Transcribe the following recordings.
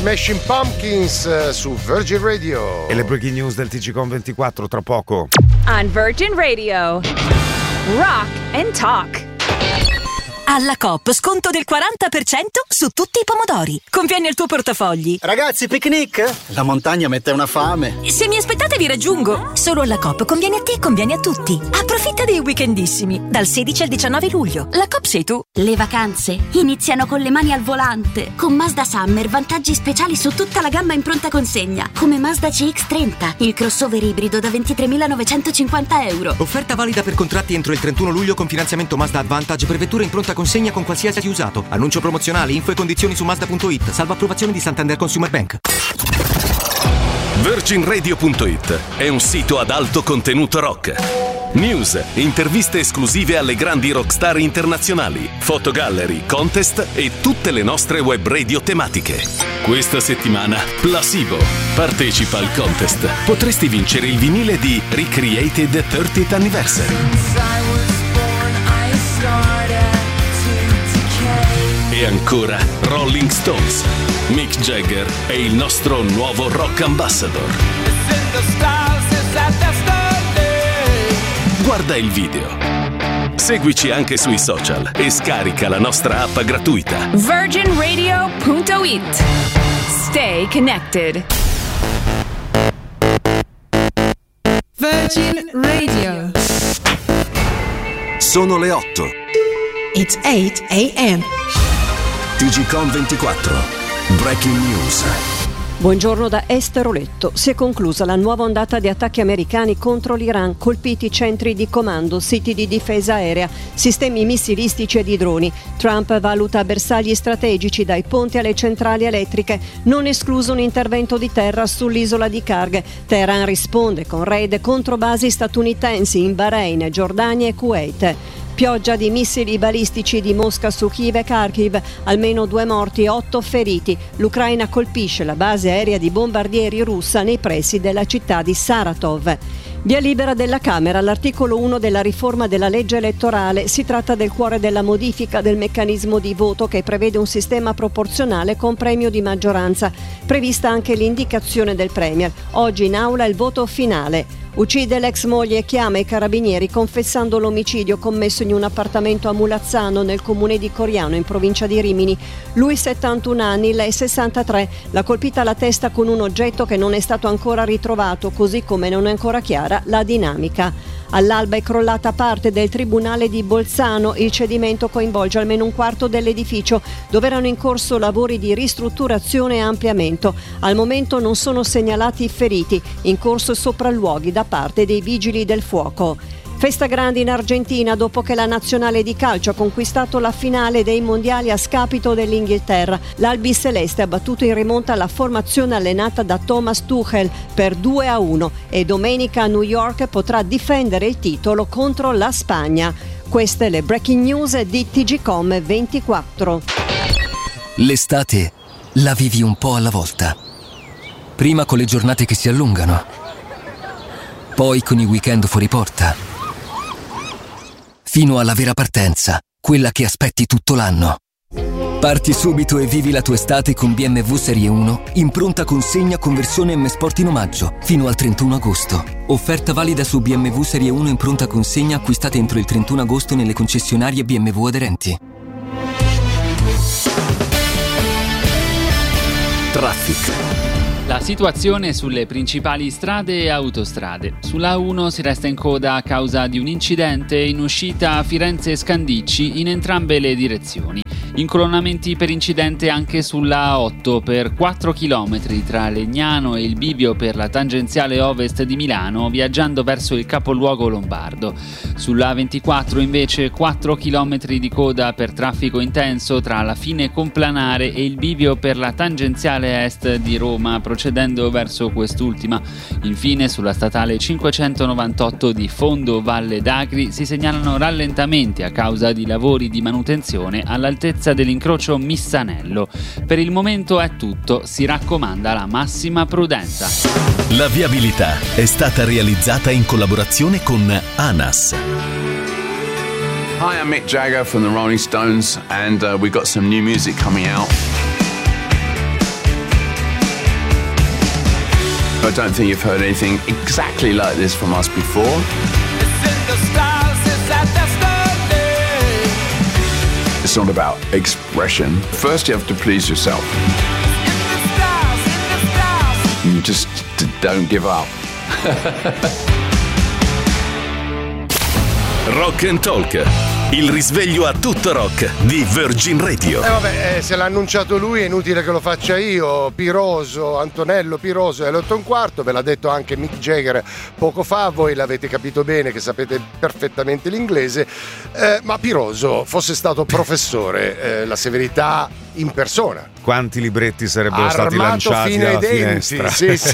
Smashing Pumpkins su Virgin Radio. E le breaking news del TG Con 24 tra poco. On Virgin Radio. Rock and Talk. Alla Coop sconto del 40% su tutti i pomodori. Conviene il tuo portafogli. Ragazzi, picnic? La montagna mette una fame. Se mi aspettate vi raggiungo. Solo alla Coop conviene a te e conviene a tutti. Approfitta dei weekendissimi dal 16 al 19 luglio. La Coop sei tu. Le vacanze iniziano con le mani al volante. Con Mazda Summer vantaggi speciali su tutta la gamma in pronta consegna. Come Mazda CX-30, il crossover ibrido da 23.950 euro. Offerta valida per contratti entro il 31 luglio con finanziamento Mazda Advantage per vetture in pronta consegna con qualsiasi usato. Annuncio promozionale, info e condizioni su Mazda.it, salvo approvazione di Santander Consumer Bank. VirginRadio.it è un sito ad alto contenuto rock. News, interviste esclusive alle grandi rockstar internazionali, fotogallery, contest e tutte le nostre web radio tematiche. Questa settimana Placebo partecipa al contest. Potresti vincere il vinile di Recreated 30th Anniversary. E ancora Rolling Stones. Mick Jagger è il nostro nuovo rock ambassador. Guarda il video. Seguici anche sui social e scarica la nostra app gratuita. VirginRadio.it. Stay connected. Virgin Radio. Sono le 8. It's 8 a.m. TG Con 24. Breaking News. Buongiorno da Esther Oletto. Si è conclusa la nuova ondata di attacchi americani contro l'Iran, colpiti centri di comando, siti di difesa aerea, sistemi missilistici e di droni. Trump valuta bersagli strategici dai ponti alle centrali elettriche, non escluso un intervento di terra sull'isola di Karg. Teheran risponde con raid contro basi statunitensi in Bahrain, Giordania e Kuwait. Pioggia di missili balistici di Mosca su Kiev e Kharkiv, almeno 2 morti, 8 feriti. L'Ucraina colpisce la base aerea di bombardieri russa nei pressi della città di Saratov. Via libera della Camera all'articolo 1 della riforma della legge elettorale. Si tratta del cuore della modifica del meccanismo di voto che prevede un sistema proporzionale con premio di maggioranza. Prevista anche l'indicazione del premier. Oggi in aula il voto finale. Uccide l'ex moglie e chiama i carabinieri confessando l'omicidio commesso in un appartamento a Mulazzano nel comune di Coriano in provincia di Rimini. Lui 71 anni, lei 63. L'ha colpita alla testa con un oggetto che non è stato ancora ritrovato, così come non è ancora chiara la dinamica. All'alba è crollata parte del tribunale di Bolzano. Il cedimento coinvolge almeno un quarto dell'edificio, dove erano in corso lavori di ristrutturazione e ampliamento. Al momento non sono segnalati feriti, in corso sopralluoghi da parte dei vigili del fuoco. Festa grande in Argentina dopo che la nazionale di calcio ha conquistato la finale dei mondiali a scapito dell'Inghilterra. L'Albiceleste ha battuto in rimonta la formazione allenata da Thomas Tuchel per 2-1 e domenica a New York potrà difendere il titolo contro la Spagna. Queste le breaking news di TGcom 24. L'estate la vivi un po' alla volta. Prima con le giornate che si allungano, poi con i weekend fuori porta, fino alla vera partenza, quella che aspetti tutto l'anno. Parti subito e vivi la tua estate con BMW Serie 1 in pronta consegna con versione M Sport in omaggio fino al 31 agosto. Offerta valida su BMW Serie 1 in pronta consegna acquistate entro il 31 agosto nelle concessionarie BMW aderenti. Traffic. La situazione sulle principali strade e autostrade. Sulla A1 si resta in coda a causa di un incidente in uscita Firenze-Scandicci in entrambe le direzioni. Incolonnamenti per incidente anche sulla A8 per 4 km tra Legnano e il bivio per la tangenziale ovest di Milano, viaggiando verso il capoluogo lombardo. Sulla A24 invece 4 km di coda per traffico intenso tra la fine Complanare e il bivio per la tangenziale est di Roma, procedendo verso quest'ultima. Infine sulla statale 598 di Fondo Valle d'Agri si segnalano rallentamenti a causa di lavori di manutenzione all'altezza dell'incrocio Missanello. Per il momento è tutto, si raccomanda la massima prudenza. La viabilità è stata realizzata in collaborazione con ANAS. Hi, I'm Mick Jagger from the Rolling Stones and we've got some new music coming out. I don't think you've heard anything exactly like this from us before. It's not about expression. First you have to please yourself. You just don't give up. Rock and Talk, il risveglio a tutto rock di Virgin Radio. Se l'ha annunciato lui è inutile che lo faccia io. Piroso, Antonello Piroso è alle 8:15, ve l'ha detto anche Mick Jagger poco fa, voi l'avete capito bene che sapete perfettamente l'inglese, ma Piroso fosse stato professore, la severità in persona. Quanti libretti sarebbero stati lanciati fino ai dalla denti, finestra? sì.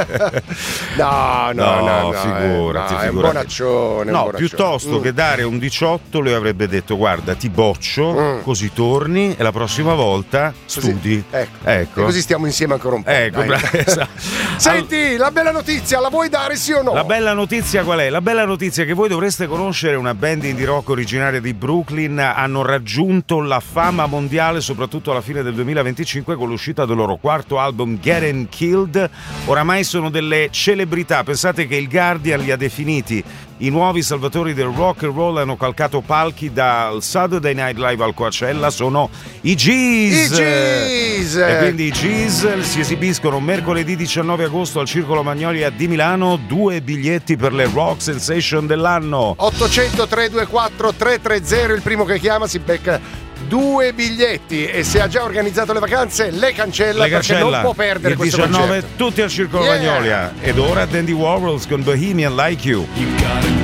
No, figurati. è un bonaccione. No, piuttosto che dare un 18 lui avrebbe detto: guarda, ti boccio, così torni e la prossima volta studi. Ecco. E così stiamo insieme ancora un po'. Ecco, esatto. Senti, la bella notizia, la vuoi dare sì o no? La bella notizia qual è? La bella notizia è che voi dovreste conoscere una band indie rock originaria di Brooklyn. Hanno raggiunto la fama mondiale soprattutto alla fine del 2025 con l'uscita del loro quarto album Getting Killed. Oramai sono delle celebrità. Pensate che il Guardian li ha definiti i nuovi salvatori del rock and roll. Hanno calcato palchi dal Saturday Night Live al Coachella. Sono i Gees. E quindi i Gees si esibiscono mercoledì 19 agosto al Circolo Magnolia di Milano. 2 biglietti per le Rock Sensation dell'anno. 800 324 330, il primo che chiama si becca 2 biglietti, e se ha già organizzato le vacanze le cancella perché non può perdere questo concerto. Il 19 tutti al Circolo Magnolia. Ed ora Dandy Warhols con Bohemian Like You.